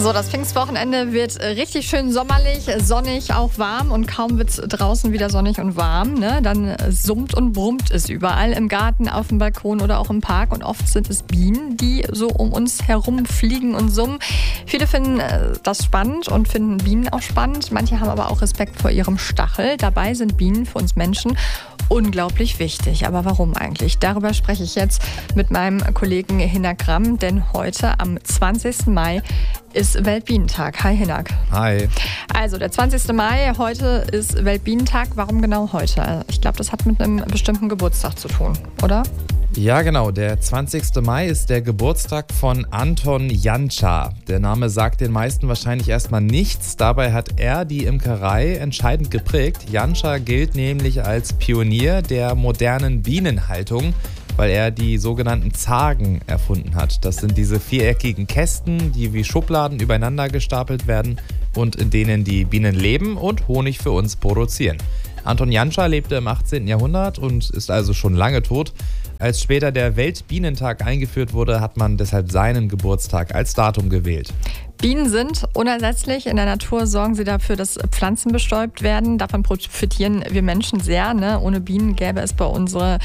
So, das Pfingstwochenende wird richtig schön sommerlich, sonnig, auch warm und kaum wird es draußen wieder sonnig und warm, ne? Dann summt und brummt es überall im Garten, auf dem Balkon oder auch im Park und oft sind es Bienen, die so um uns herum fliegen und summen. Viele finden das spannend und finden Bienen auch spannend. Manche haben aber auch Respekt vor ihrem Stachel. Dabei sind Bienen für uns Menschen unglaublich wichtig. Aber warum eigentlich? Darüber spreche ich jetzt mit meinem Kollegen Hinak Ram, denn heute am 20. Mai ist Weltbienentag. Hi Hinak. Hi. Also der 20. Mai, heute ist Weltbienentag. Warum genau heute? Ich glaube, das hat mit einem bestimmten Geburtstag zu tun, oder? Ja, genau. Der 20. Mai ist der Geburtstag von Anton Janša. Der Name sagt den meisten wahrscheinlich erstmal nichts. Dabei hat er die Imkerei entscheidend geprägt. Janša gilt nämlich als Pionier der modernen Bienenhaltung, weil er die sogenannten Zargen erfunden hat. Das sind diese viereckigen Kästen, die wie Schubladen übereinander gestapelt werden und in denen die Bienen leben und Honig für uns produzieren. Anton Janša lebte im 18. Jahrhundert und ist also schon lange tot. Als später der Weltbienentag eingeführt wurde, hat man deshalb seinen Geburtstag als Datum gewählt. Bienen sind unersetzlich. In der Natur sorgen sie dafür, dass Pflanzen bestäubt werden. Davon profitieren wir Menschen sehr. Ne? Ohne Bienen gäbe es bei unseren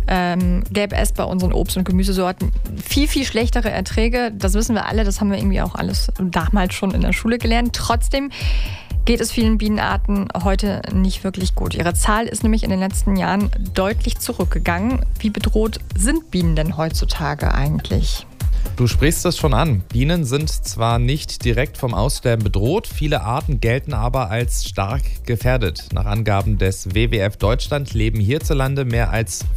Obst- und Gemüsesorten viel, viel schlechtere Erträge. Das wissen wir alle. Das haben wir irgendwie auch alles damals schon in der Schule gelernt. Trotzdem geht es vielen Bienenarten heute nicht wirklich gut. Ihre Zahl ist nämlich in den letzten Jahren deutlich zurückgegangen. Wie bedroht sind Bienen denn heutzutage eigentlich? Du sprichst es schon an. Bienen sind zwar nicht direkt vom Aussterben bedroht, viele Arten gelten aber als stark gefährdet. Nach Angaben des WWF Deutschland leben hierzulande mehr als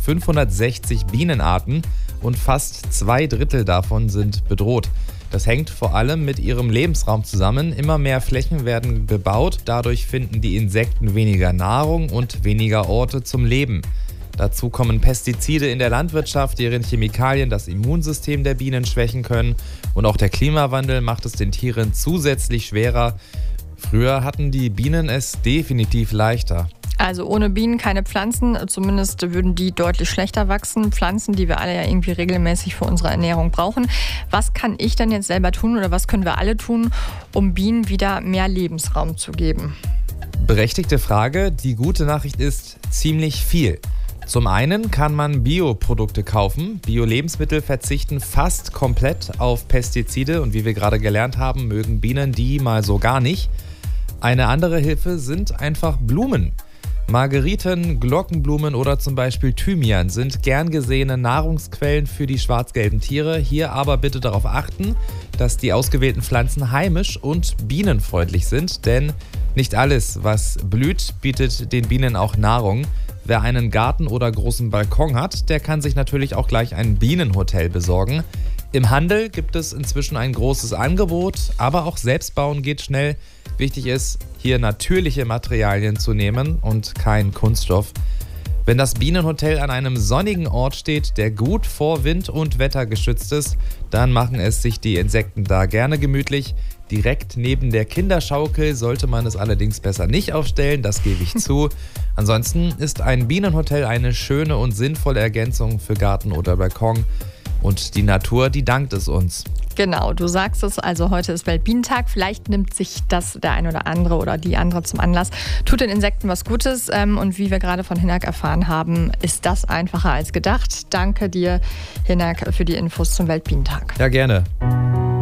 560 Bienenarten und fast 2/3 davon sind bedroht. Das hängt vor allem mit ihrem Lebensraum zusammen. Immer mehr Flächen werden bebaut, dadurch finden die Insekten weniger Nahrung und weniger Orte zum Leben. Dazu kommen Pestizide in der Landwirtschaft, deren Chemikalien das Immunsystem der Bienen schwächen können. Und auch der Klimawandel macht es den Tieren zusätzlich schwerer. Früher hatten die Bienen es definitiv leichter. Also ohne Bienen keine Pflanzen, zumindest würden die deutlich schlechter wachsen. Pflanzen, die wir alle ja irgendwie regelmäßig für unsere Ernährung brauchen. Was kann ich denn jetzt selber tun oder was können wir alle tun, um Bienen wieder mehr Lebensraum zu geben? Berechtigte Frage. Die gute Nachricht ist ziemlich viel. Zum einen kann man Bioprodukte kaufen. Bio-Lebensmittel verzichten fast komplett auf Pestizide und wie wir gerade gelernt haben, mögen Bienen die mal so gar nicht. Eine andere Hilfe sind einfach Blumen. Margeriten, Glockenblumen oder zum Beispiel Thymian sind gern gesehene Nahrungsquellen für die schwarz-gelben Tiere. Hier aber bitte darauf achten, dass die ausgewählten Pflanzen heimisch und bienenfreundlich sind, denn nicht alles, was blüht, bietet den Bienen auch Nahrung. Wer einen Garten oder großen Balkon hat, der kann sich natürlich auch gleich ein Bienenhotel besorgen. Im Handel gibt es inzwischen ein großes Angebot, aber auch selbst bauen geht schnell. Wichtig ist, hier natürliche Materialien zu nehmen und kein Kunststoff. Wenn das Bienenhotel an einem sonnigen Ort steht, der gut vor Wind und Wetter geschützt ist, dann machen es sich die Insekten da gerne gemütlich. Direkt neben der Kinderschaukel sollte man es allerdings besser nicht aufstellen, das gebe ich zu. Ansonsten ist ein Bienenhotel eine schöne und sinnvolle Ergänzung für Garten oder Balkon. Und die Natur, die dankt es uns. Genau, du sagst es, also heute ist Weltbienentag. Vielleicht nimmt sich das der ein oder andere oder die andere zum Anlass. Tut den Insekten was Gutes und wie wir gerade von Hinak erfahren haben, ist das einfacher als gedacht. Danke dir, Hinak, für die Infos zum Weltbienentag. Ja, gerne.